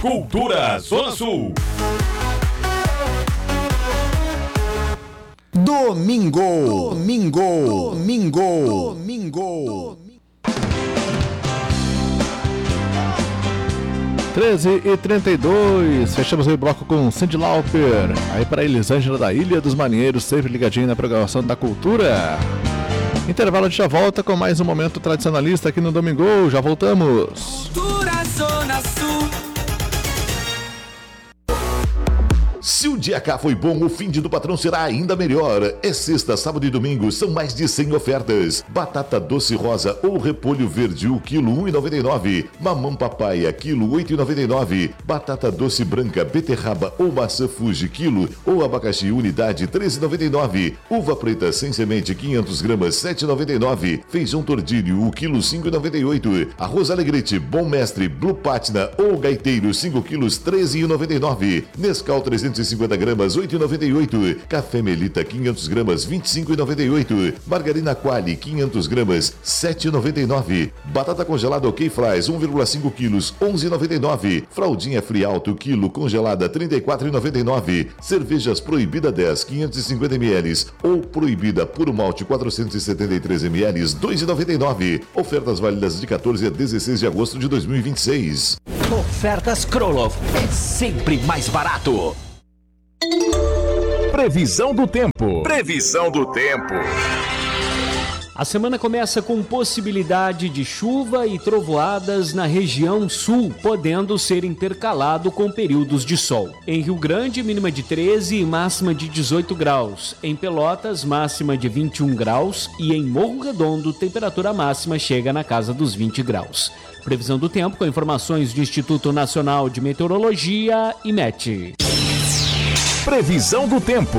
Cultura Zona Sul. Domingo. 13h32, fechamos aí o bloco com Cyndi Lauper, aí para Elisângela da Ilha dos Marinheiros, sempre ligadinho na programação da Cultura. Intervalo, de já volta com mais um momento tradicionalista aqui no Domingo, já voltamos. Cultura Zona Sul. Se o dia K foi bom, o fim de do patrão será ainda melhor. É sexta, sábado e domingo, são mais de 100 ofertas. Batata doce rosa ou repolho verde, o quilo R$1,99. Mamão papaya, quilo R$8,99. Batata doce branca, beterraba ou maçã Fuji, quilo, ou abacaxi unidade, R$13,99. Uva preta sem semente, 500 gramas, R$7,99. Feijão tordilho, o quilo R$5,98. Arroz Alegrete, Bom Mestre, Blue Patina ou Gaiteiro, 5 quilos, R$13,99. Nescau 350 gramas, R$8,98. Café Melita, 500 gramas, R$25,98. Margarina Quali, 500 gramas, R$7,99. Batata congelada OK Fries, 1,5 quilos, R$11,99. Fraldinha Frialto, quilo, congelada, R$34,99. Cervejas Proibida 10, 550 ml ou Proibida Puro Malte, 473 ml, R$2,99. Ofertas válidas de 14 a 16 de agosto de 2026. Ofertas Krolov é sempre mais barato. Previsão do tempo. A semana começa com possibilidade de chuva e trovoadas na região sul, podendo ser intercalado com períodos de sol. Em Rio Grande, mínima de 13 e máxima de 18 graus. Em Pelotas, máxima de 21 graus. E em Morro Redondo, temperatura máxima chega na casa dos 20 graus. Previsão do tempo com informações do Instituto Nacional de Meteorologia, IMET. Previsão do tempo.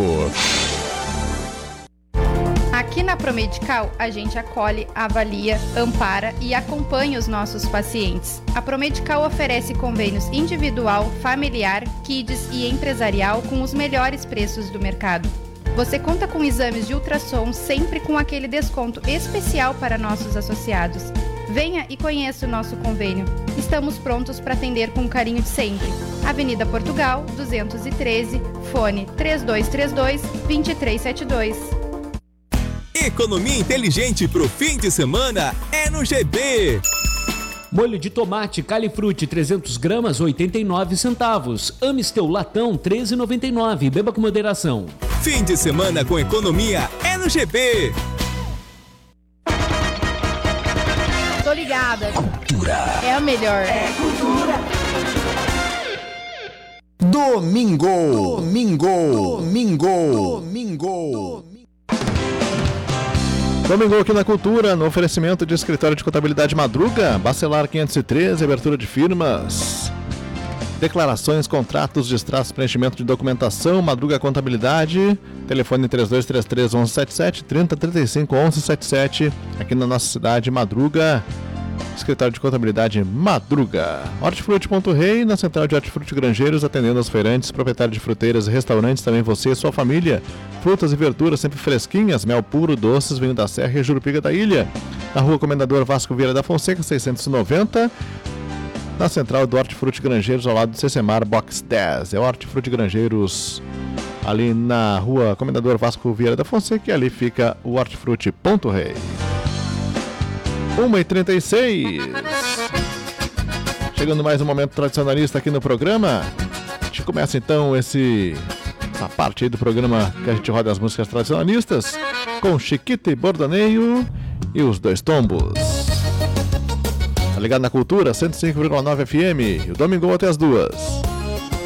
Aqui na Promedical, a gente acolhe, avalia, ampara e acompanha os nossos pacientes. A Promedical oferece convênios individual, familiar, kids e empresarial com os melhores preços do mercado. Você conta com exames de ultrassom sempre com aquele desconto especial para nossos associados. Venha e conheça o nosso convênio. Estamos prontos para atender com carinho de sempre. Avenida Portugal, 213, fone 3232-2372. Economia inteligente pro fim de semana é no GB. Molho de tomate Califruti 300 gramas, 89 centavos. Amistel Latão, 13,99. Beba com moderação. Fim de semana com economia é no GB. Tô ligada. Cultura. É a melhor. É cultura. Domingo. Domingo aqui na Cultura, no oferecimento de escritório de contabilidade Madruga, Bacelar 513, abertura de firmas, declarações, contratos, distratos, preenchimento de documentação, Madruga Contabilidade, telefone 3233-1177, 3035-1177, aqui na nossa cidade, Madruga, escritório de contabilidade Madruga. Hortifruti.rei, na central de Hortifruti Grangeiros, atendendo aos feirantes, proprietário de fruteiras e restaurantes, também você e sua família. Frutas e verduras sempre fresquinhas, mel puro, doces, vinho da Serra e Jurupiga da Ilha. Na rua Comendador Vasco Vieira da Fonseca, 690, na central do Hortifruti Grangeiros, ao lado do Cecemar Box 10. É Hortifruti Grangeiros, ali na rua Comendador Vasco Vieira da Fonseca, e ali fica o Hortifruti.rei. 1h36. Chegando mais um momento tradicionalista aqui no programa. A gente começa então essa parte aí do programa que a gente roda as músicas tradicionalistas com Chiquita e Bordoneio e os Dois Tombos. Tá ligado na Cultura 105,9 FM e o Domingo até as 2.